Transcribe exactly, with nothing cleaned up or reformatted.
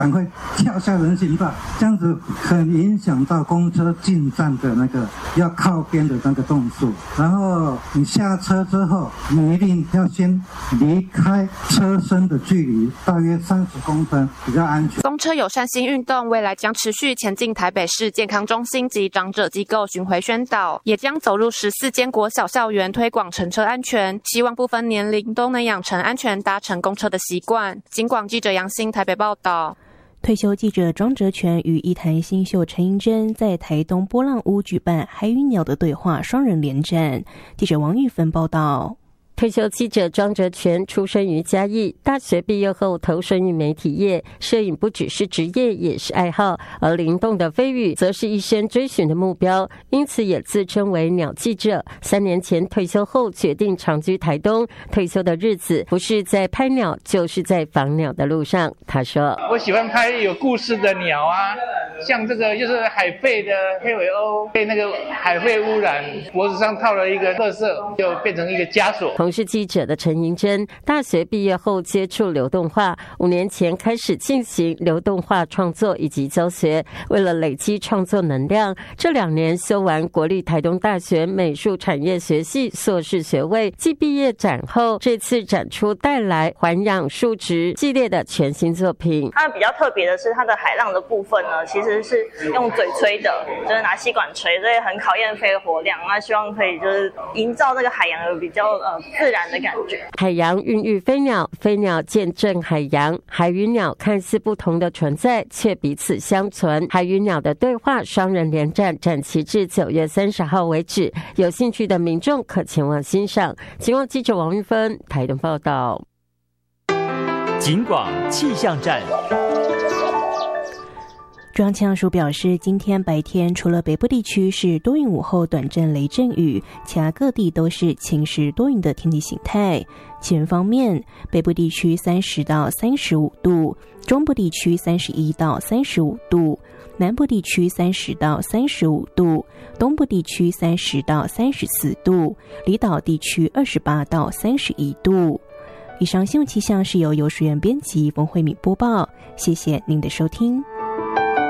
赶快跳下人行道，这样子很影响到公车进站的那个要靠边的那个动作。然后你下车之后，你一定要先离开车身的距离，大约三十公分，比较安全。 公车友善新运动未来将持续前进台北市健康中心及长者机构巡回宣导，也将走入十四间国小校园推广乘车安全，希望不分年龄都能养成安全搭乘公车的习惯。警广记者杨欣台北报道。 退休记者庄哲全与一台新秀陈英珍在台东波浪屋举办海与鸟的对话双人联展。记者王玉芬报道。 退休记者庄哲全出生于嘉义，大学毕业后投身于媒体业，摄影不只是职业也是爱好，而灵动的飞羽则是一生追寻的目标，因此也自称为鸟记者。三年前退休后决定长居台东，退休的日子不是在拍鸟就是在访鸟的路上。他说， 我喜欢拍有故事的鸟啊，像这个就是海肺的黑尾鸥被那个海肺污染，脖子上套了一个垃圾，就变成一个枷锁。 同是记者的陈银珍，大学毕业后接触流动画，五年前开始进行流动画创作以及教学。为了累积创作能量，这两年修完国立台东大学美术产业学系硕士学位。继毕业展后，这次展出带来环氧树脂系列的全新作品。 它比较特别的是，它的海浪的部分呢，其实是用嘴吹的，就是拿吸管吹，所以很考验肺活量。那希望可以就是营造这个海洋的比较呃。自然的感觉。 海洋孕育飞鸟，飞鸟见证海洋。海与鸟看似不同的存在，却彼此相存。海与鸟的对话双人联展，展期至九月三十号为止，有兴趣的民众可前往欣赏。警广记者王玉芬台东报道。 警广气象站。 中央气象署表示，今天白天除了北部地区是多云午后短暂雷阵雨，其他各地都是晴时多云的天气形态。气温方面，北部地区三十到三十五度，中部地区三十一到三十五度，南部地区三十到三十五度，东部地区三十到三十四度，离岛地区二十八到三十一度。以上新闻气象是由游淑媛编辑，冯慧敏播报，谢谢您的收听。